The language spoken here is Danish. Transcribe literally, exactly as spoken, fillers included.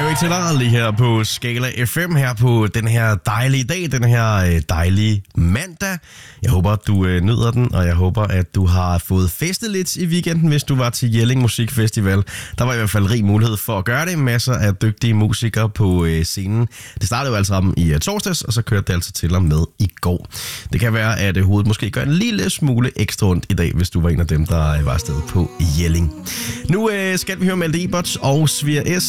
Joey Taylor lige her på Skala F M, her på den her dejlige dag, den her dejlige mandag. Jeg håber, at du øh, nyder den, og jeg håber, at du har fået festet lidt i weekenden, hvis du var til Jelling Musikfestival. Der var i hvert fald rig mulighed for at gøre det. Masser af dygtige musikere på øh, scenen. Det startede jo altså sammen i øh, torsdags, og så kørte det altså til og med i går. Det kan være, at øh, hovedet måske gør en lille smule ekstra ondt i dag, hvis du var en af dem, der øh, var afsted på Jelling. Nu øh, skal vi høre Malte Eberts og Svir S.